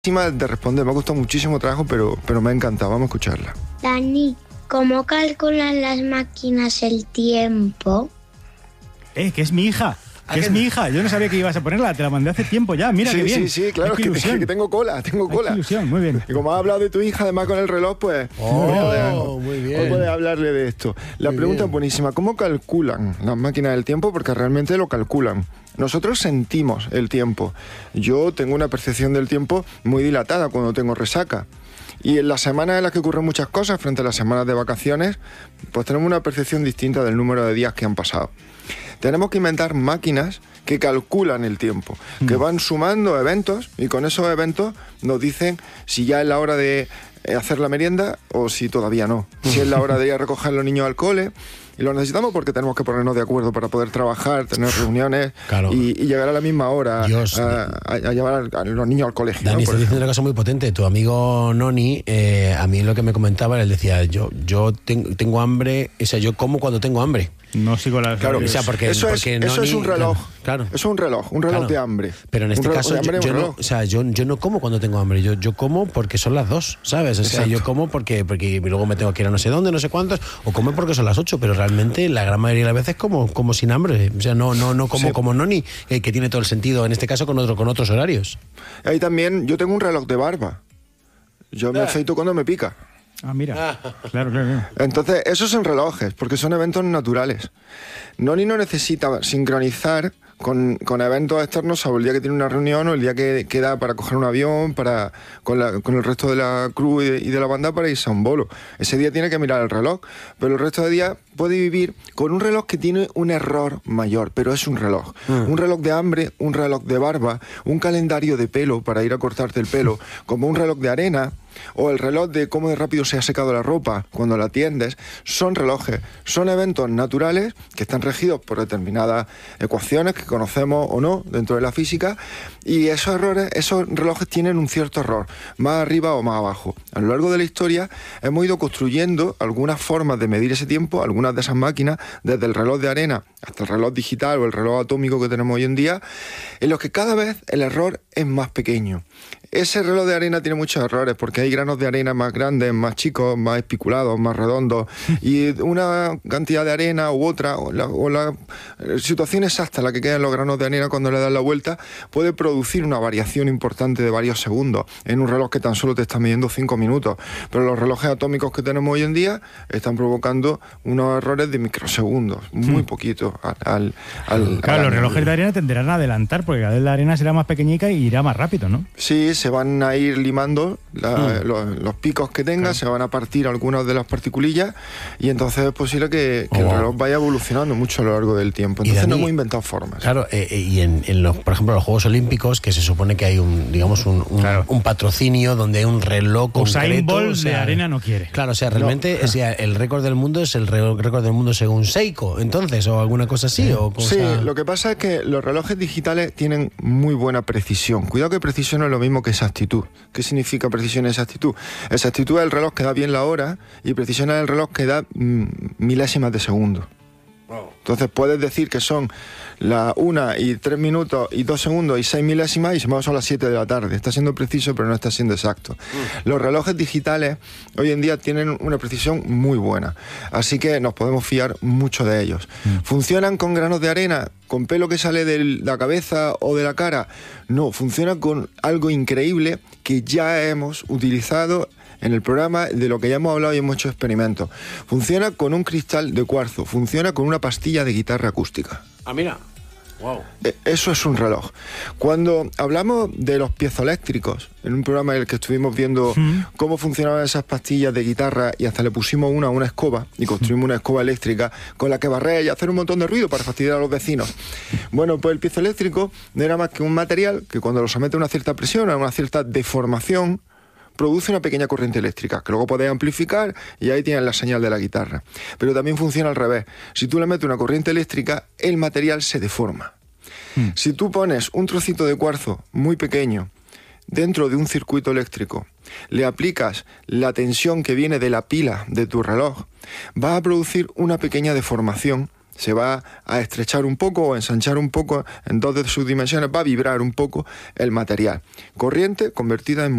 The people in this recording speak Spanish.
De responder, me ha costado muchísimo trabajo, pero me ha encantado. Vamos a escucharla. Dani, ¿cómo calculan las máquinas el tiempo? Que es mi hija. Es mi hija. Yo no sabía que ibas a ponerla. Te la mandé hace tiempo ya. Mira qué bien. Sí, claro. Que tengo cola. Qué ilusión. Muy bien. Y como has hablado de tu hija, además con el reloj, pues... muy bien. Hoy puedes hablarle de esto. La pregunta es buenísima. ¿Cómo calculan las máquinas del tiempo? Porque realmente lo calculan. Nosotros sentimos el tiempo. Yo tengo una percepción del tiempo muy dilatada cuando tengo resaca. Y en las semanas en las que ocurren muchas cosas, frente a las semanas de vacaciones, pues tenemos una percepción distinta del número de días que han pasado. Tenemos que inventar máquinas que calculan el tiempo, que van sumando eventos y con esos eventos nos dicen si ya es la hora de hacer la merienda o si todavía no. Si es la hora de ir a recoger a los niños al cole. Y lo necesitamos porque tenemos que ponernos de acuerdo para poder trabajar, tener reuniones y llegar a la misma hora a llevar a los niños al colegio. Dani, estás diciendo una cosa muy potente. Tu amigo Noni, a mí lo que me comentaba, él decía, yo tengo hambre, o sea, yo como cuando tengo hambre. No sigo las... Claro, o sea, porque eso es un reloj. Claro. Eso es un reloj de hambre. Pero en este caso yo no como cuando tengo hambre. Yo como porque son las 2, ¿sabes? O sea, yo como porque luego me tengo que ir a no sé dónde, no sé cuántos, o como porque son las 8, pero realmente la gran mayoría de las veces como sin hambre. O sea, no como como Noni, que tiene todo el sentido, en este caso con otros horarios. Ahí también, yo tengo un reloj de barba. Yo me afeito cuando me pica. Ah, mira. Claro. Entonces, esos son relojes, porque son eventos naturales. Noni no necesita sincronizar con eventos externos, salvo el día que tiene una reunión o el día que queda para coger un avión, con el resto de la crew y de la banda para irse a un bolo. Ese día tiene que mirar el reloj, pero el resto de días puede vivir con un reloj que tiene un error mayor, pero es un reloj. Un reloj de hambre, un reloj de barba, un calendario de pelo para ir a cortarte el pelo, como un reloj de arena, o el reloj de cómo de rápido se ha secado la ropa cuando la tiendes. Son relojes, son eventos naturales que están regidos por determinadas ecuaciones que conocemos o no dentro de la física, y esos relojes tienen un cierto error, más arriba o más abajo. A lo largo de la historia hemos ido construyendo algunas formas de medir ese tiempo, algunas de esas máquinas, desde el reloj de arena hasta el reloj digital o el reloj atómico que tenemos hoy en día, en los que cada vez el error es más pequeño. Ese reloj de arena tiene muchos errores porque hay granos de arena más grandes, más chicos, más espiculados, más redondos, y una cantidad de arena u otra, o la situación exacta en la que quedan los granos de arena cuando le das la vuelta, puede producir una variación importante de varios segundos en un reloj que tan solo te está midiendo 5 minutos. Pero los relojes atómicos que tenemos hoy en día están provocando unos errores de microsegundos, muy poquito. Claro, los relojes de arena tenderán a adelantar porque cada vez la arena será más pequeñica y irá más rápido, ¿no? Sí, se van a ir limando los picos que tenga, se van a partir algunas de las particulillas, y entonces es posible que el reloj vaya evolucionando mucho a lo largo del tiempo. Entonces, Dani, no hemos inventado formas. Claro, y por ejemplo, los Juegos Olímpicos, que se supone que hay un patrocinio donde hay un reloj concreto. Usain Bolt de arena no quiere. Claro, o sea, realmente el récord del mundo es el récord del mundo según Seiko, entonces, o alguna cosa así. Lo que pasa es que los relojes digitales tienen muy buena precisión. Cuidado que precisión no es lo mismo que exactitud. ¿Qué significa precisión y exactitud? Exactitud es el reloj que da bien la hora, y precisión es el reloj que da milésimas de segundo. Entonces puedes decir que son las 1 y 3 minutos y 2 segundos y 6 milésimas y son las 7 de la tarde. Está siendo preciso, pero no está siendo exacto. Los relojes digitales hoy en día tienen una precisión muy buena, así que nos podemos fiar mucho de ellos. ¿Funcionan con granos de arena, con pelo que sale de la cabeza o de la cara? No, funciona con algo increíble que ya hemos utilizado en el programa, de lo que ya hemos hablado y hemos hecho experimentos. Funciona con un cristal de cuarzo, funciona con una pastilla de guitarra acústica. Ah, mira. Wow. Eso es un reloj. Cuando hablamos de los piezoeléctricos, en un programa en el que estuvimos viendo cómo funcionaban esas pastillas de guitarra, y hasta le pusimos una escoba, y construimos una escoba eléctrica con la que barrer y hacer un montón de ruido para fastidiar a los vecinos. Bueno, pues el piezoeléctrico no era más que un material que, cuando lo somete a una cierta presión, a una cierta deformación, produce una pequeña corriente eléctrica que luego podéis amplificar, y ahí tienes la señal de la guitarra. Pero también funciona al revés. Si tú le metes una corriente eléctrica, el material se deforma. Si tú pones un trocito de cuarzo muy pequeño dentro de un circuito eléctrico, le aplicas la tensión que viene de la pila de tu reloj, va a producir una pequeña deformación se va a estrechar un poco o ensanchar un poco en dos de sus dimensiones, va a vibrar un poco el material. Corriente convertida en